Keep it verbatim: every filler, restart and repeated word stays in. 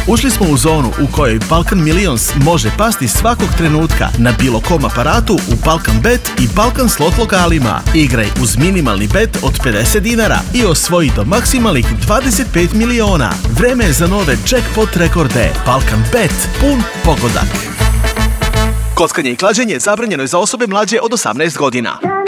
Ušli smo u zonu u kojoj Balkan Millions može pasti svakog trenutka na bilo kom aparatu u Balkan Bet i Balkan Slot lokalima. Igraj uz minimalni bet od pedeset dinara i osvoji do maksimalnih dvadeset pet miliona. Vreme je za nove jackpot rekorde. Balkan Bet, pun pogodak. Kockanje i klađenje zabranjeno je za osobe mlađe od osamnaest godina.